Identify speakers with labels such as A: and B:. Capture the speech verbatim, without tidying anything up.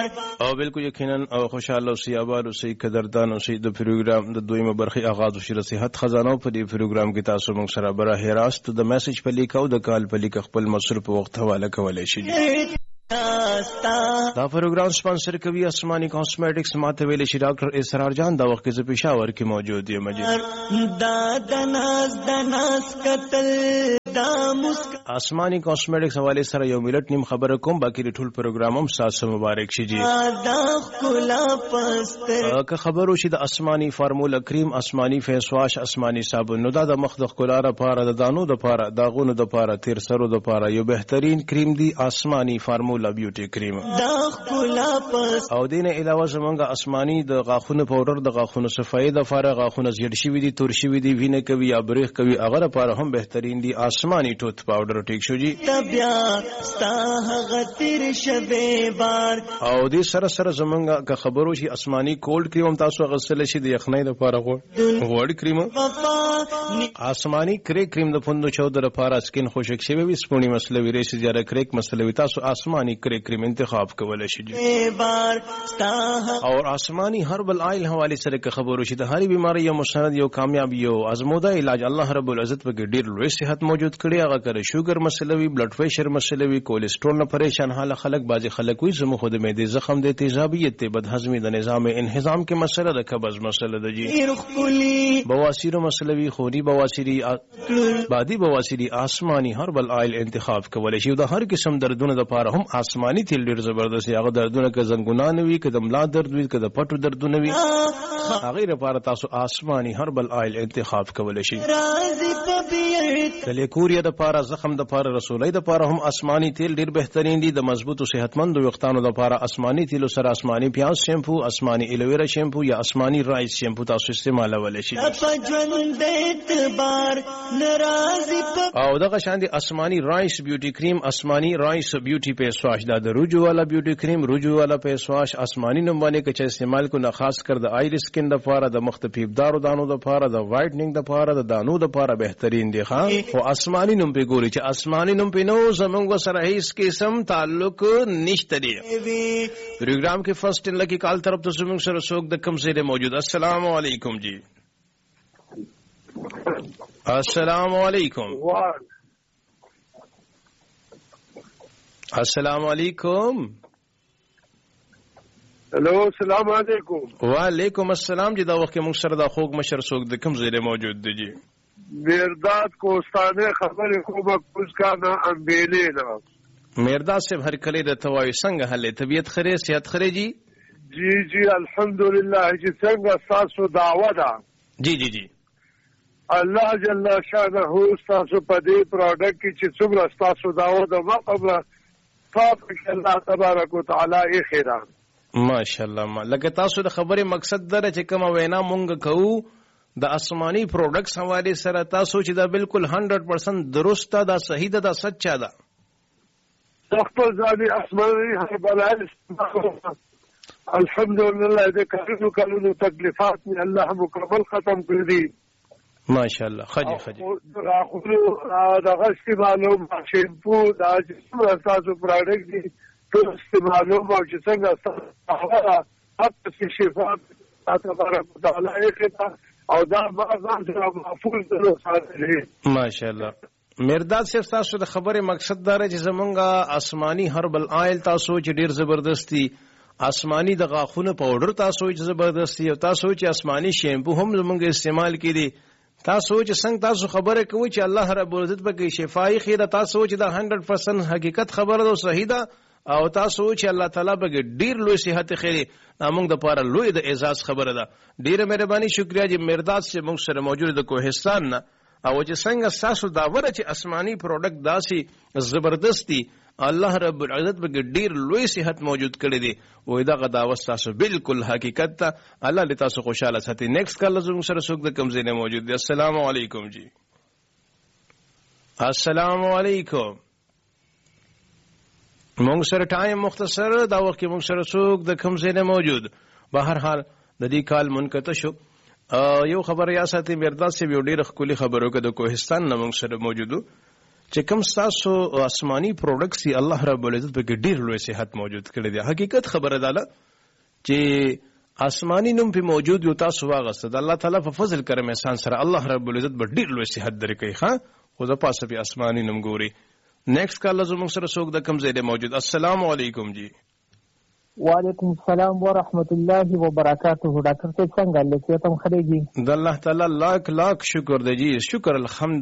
A: او بالکل یقینا او خوشاله او سیابال او سی قدردان او سی د پروګرام د دویمه برخه آغاز شو صحت خزانه په دې پروګرام کې تاسو موږ سره براه راست د میسج په لیکو د کال په لیک خپل مصرف وخت حواله کولای شئ. دا پروګرام سپانسر کوي آسمانی کاسمیټکس. ماته ویل شي ډاکټر اسرار جان دا وخت کې پېښور کې موجود یم.
B: دا د ناز د ناز قتل دا مسک
A: آسمانی کاسمیټکس حواله سره یو ملت نیم خبره کوم، باقي ټول پروګرام هم ساسو مبارک شي جی.
B: دا خلا پست
A: که خبرو شي د آسمانی فارمولا کریم، آسمانی فیس واش، آسمانی صابون، نو دا د مخ د ښکلا لپاره، د دانو لپاره، داغونو لپاره، تیر سرو لپاره یو بهترین کریم دی آسمانی فارمولا بیوټي کریم.
B: دا خلا پست
A: او دینه علاوه زمونږ آسمانی د غاښونو پاوډر د غاښونو صفایي لپاره، غاښونه زیړ شوي دي، تور شوي دي، وینه کوي یا بریښ کوي، هغه لپاره هم بهترین دی آسمانی ټوت پاوډر. ټیک شو جی.
B: تبیا ستا هغه تیر شوي بار
A: او دې سره سره زمونږ که خبرو شي آسمانی کولډ کریم هم تاسو غسل شي د یخنۍ لپاره غوړ کریم. آسمانی کریک کریم د پوندو چاودو لپاره، سکین خشک شوی وي، سپونی مسله وي، ریش زیاده کریک مسله وي، تاسو آسمانی کریک کریم انتخاب کولای شئ. اور آسمانی هربل آئل حواله سره که خبرو شي د هرې بیماری یو مستند یو کامیاب یو ازموده علاج الله رب العزت په ډیر لوی صحت موجود کړي. هغه کړه شوګر مسله وي، بلډ پریشر مسله وي، کولیسټرول نه پریشان حال خلک، بعضی خلک وي زمو خود معدې زخم دي، تیزابیت ته، بدهضمي د نظام انهضام کې مسله ده، قبض مسله ده جی، بواسیر مسله وي، خونی بواسیری، بادي بواسیری، آسمانی هربل آئل انتخاب کولای شي. د هر قسم دردونو لپاره هم آسمانی تیل ډیر زبردست دی. هغه دردونه که زنګونان وي، که د ملا درد وي، که د پټو دردونه وي، هغه لپاره تاسو آسمانی هربل آئل انتخاب کولای شي. د لیکوریا د لپاره، زخم د لپاره، رسولۍ د لپاره هم آسمانی تیل ډیر بهترین دي. د مضبوط او صحتمند ویښتانو لپاره آسمانی تیل سره آسمانی پیاز شیمپو، آسمانی الوویرا شیمپو یا آسمانی رایس شیمپو تاسو استعمالولای شئ. او دغه شان دي آسمانی رایس بیوټي کریم، آسمانی رایس بیوټي فیس واش، دا د روجو والا بیوټي کریم، روجو والا فیس واش آسمانی نوم باندې کې چې استعمال کو نه، خاص کر د آیل سکین لپاره، د مختفیب دارو دانو لپاره، د وایټنینګ لپاره، د دانو لپاره بهترین دی ښا. او آسمانی نوم په ګوري چې آسمانی نوم په نو زمونږ سره هیڅ قسم تعلق نشته دی. پروګرام کې فرست ان لکی کال طرف ته زمونږ سره څوک د کم ځای موجود. السلام علیکم جی. السلام علیکم. السلام علیکم.
C: ہلو السلام علیکم.
A: وعلیکم السلام جی. دا وخت موږ سره د خوږ مشر څوک د کوم ځای موجود دی جی؟
C: میرداد کوستانه خبرې کومه کوز کا نه امبیلې نه.
A: میرداد صاحب هر کله د توای څنګه حل طبیعت خره صحت خره جی؟
C: جی جی الحمدلله. چې څنګه تاسو دعوه ده
A: جی جی جی
C: الله جل شانه تاسو په دې پروډکټ کې چې څومره تاسو دعوه ده ما قبل تاسو الله تبارک وتعالى یې خیران
A: ماشاءالله. ما لکه تاسو د خبرې مقصد دره چې کومه وینا مونږ کوو د آسمانی پروډکټس حواله سره، تاسو چې دا بالکل هنډرډ پرسنټ درسته ده، صحیح ده، سچا ده.
C: خپل ځاني آسماني هربلال الحمدلله دې کلونو کلونو تکلیفات می الله مکمل ختم کړی دي
A: ماشاءالله. خجی خجی
C: راخلو دا غشتي معلوم شیمپو دا جسم تاسو پروډکټ دي ټول استعمالو او چې څنګه هغه حتی شفا تبارک وتعالى یې او دا ځان سره محفوظ درو ساتي
A: ماشاءالله. میرداد صاحب تاسو د خبرې مقصد دا چې زمونږه آسمانی هربل آئل تاسو چې ډیر زبردستی، آسمانی د غاښونو پاوډر تاسو چې زبردستی، او تاسو چې آسمانی شیمپو هم زمونږ استعمال کړي، تاسو چې څنګه تاسو خبره کوي چې الله رب العزت به شفای خیره، تاسو چې دا هنډرډ پرسنټ حقیقت خبره ده، صحیح ده، او تاسو چې الله تعالی به ډیر لوی صحت خیره موږ د پاره لوی د اعزاز خبره ده. ډیره مهرباني شکریا چې میرداد سے موږ سره موجود د کوهستان نه، او چې څنګه تاسو دا وره چې آسمانی پروډکټ داسي زبردستی الله رب العزت به ډیر لوی صحت موجود کړی دی، وې دا غداوت تاسو بالکل حقیقت ته الله لته تاسو خوشاله ساتي. نیکسٹ کال زموږ سره څوک د کوم ځای نه موجود دی؟ السلام علیکم جی. السلام علیکم. موږ سره ټایم مختصر دا وخت کې موږ سره څوک د کوم ځای نه موجود. بهر حال د دې کال منقطع شو. یو خبر یا ساتي میرداد سے یو ډیر خولي خبرو کې د کوهستان نه موږ سره موجودو چې کوم ستاسو آسماني پروډکټس دي الله رب العزت پکې ډیر لوی صحت موجود کړی دی. حقیقت خبره ده چې آسماني نوم په موجود یو تاسو واغسته د الله تعالی په فضل کرم احسان سره الله رب العزت به ډیر لوی صحت درکړي. ښه خو د پاسه په آسماني نوم ګوري. نیکسٹ کال زموږ سره څوک د کوم ځای دی موجود؟ السلام علیکم جی.
D: وعلیکم السلام ورحمۃ اللہ وبرکاتہ. ډاکټر صاحب څنګه لکه تم خدای جی؟
A: د الله تعالی لاک لاک شکر دی جی. شکر الحمد